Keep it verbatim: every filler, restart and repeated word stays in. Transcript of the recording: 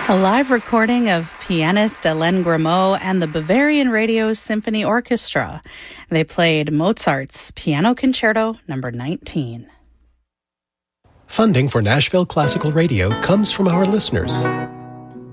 A live recording of pianist Hélène Grimaud and the Bavarian Radio Symphony Orchestra. They played Mozart's Piano Concerto number nineteen. Funding for Nashville Classical Radio comes from our listeners.